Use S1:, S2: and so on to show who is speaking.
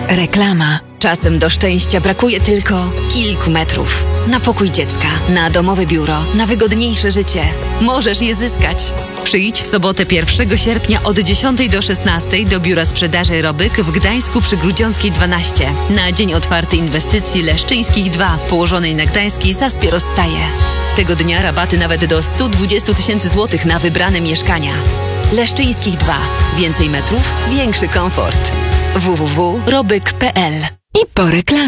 S1: Reklama. Czasem do szczęścia brakuje tylko kilku metrów. Na pokój dziecka, na domowe biuro, na wygodniejsze życie. Możesz je zyskać. Przyjdź w sobotę 1 sierpnia od 10 do 16 do Biura Sprzedaży Robyk w Gdańsku przy Grudziąckiej 12 na dzień otwarty inwestycji Leszczyńskich 2 położonej na Gdańskiej Saspie rozstaje. Tego dnia rabaty nawet do 120 000 złotych na wybrane mieszkania. Leszczyńskich 2. Więcej metrów, większy komfort. www.robyk.pl. I po reklamie.